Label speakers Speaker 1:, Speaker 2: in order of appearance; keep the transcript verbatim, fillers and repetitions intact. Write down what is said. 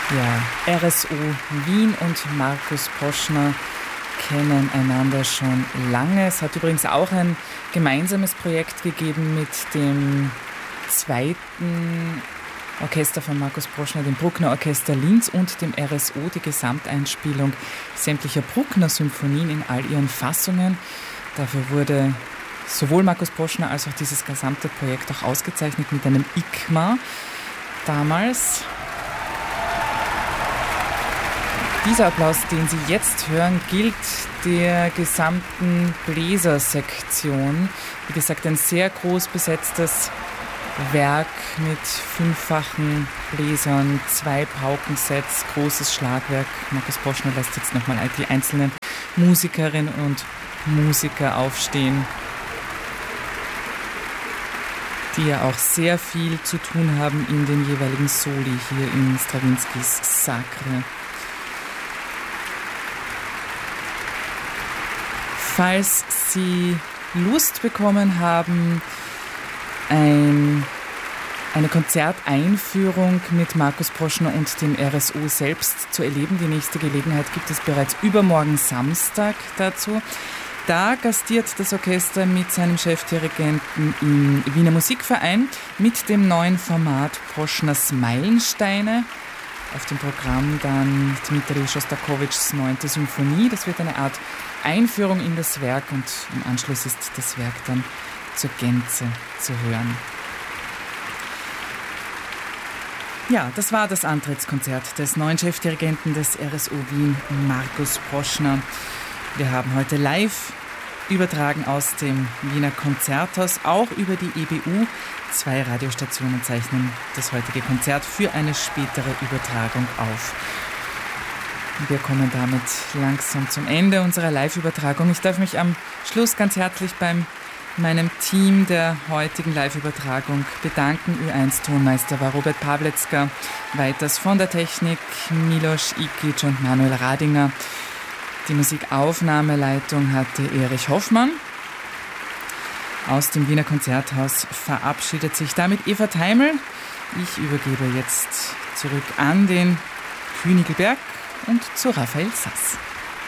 Speaker 1: Ja, R S O Wien und Markus Poschner kennen einander schon lange. Es hat übrigens auch ein gemeinsames Projekt gegeben mit dem zweiten Orchester von Markus Poschner, dem Bruckner Orchester Linz und dem R S O, die Gesamteinspielung sämtlicher Bruckner-Symphonien in all ihren Fassungen. Dafür wurde sowohl Markus Poschner als auch dieses gesamte Projekt auch ausgezeichnet mit einem I C M A damals. Dieser Applaus, den Sie jetzt hören, gilt der gesamten Bläsersektion. Wie gesagt, ein sehr groß besetztes Werk mit fünffachen Bläsern, zwei Paukensets, großes Schlagwerk. Markus Poschner lässt jetzt nochmal die einzelnen Musikerinnen und Musiker aufstehen, die ja auch sehr viel zu tun haben in den jeweiligen Soli hier in Strawinskys Sacre. Falls Sie Lust bekommen haben, ein, eine Konzerteinführung mit Markus Poschner und dem R S O selbst zu erleben, die nächste Gelegenheit gibt es bereits übermorgen Samstag dazu. Da gastiert das Orchester mit seinem Chefdirigenten im Wiener Musikverein mit dem neuen Format Poschners Meilensteine. Auf dem Programm dann Dmitri Schostakowitschs neunte Symphonie. Das wird eine Art Einführung in das Werk und im Anschluss ist das Werk dann zur Gänze zu hören. Ja, das war das Antrittskonzert des neuen Chefdirigenten des R S O Wien, Markus Poschner. Wir haben heute live übertragen aus dem Wiener Konzerthaus, auch über die E B U. Zwei Radiostationen zeichnen das heutige Konzert für eine spätere Übertragung auf. Wir kommen damit langsam zum Ende unserer Live-Übertragung. Ich darf mich am Schluss ganz herzlich bei meinem Team der heutigen Live-Übertragung bedanken. Ö eins Tonmeister war Robert Pawletzka, weiters von der Technik Milos Ikic und Manuel Radinger. Die Musikaufnahmeleitung hatte Erich Hoffmann. Aus dem Wiener Konzerthaus verabschiedet sich damit Eva Teimel. Ich übergebe jetzt zurück an den Königelberg und zu Raphael Sass.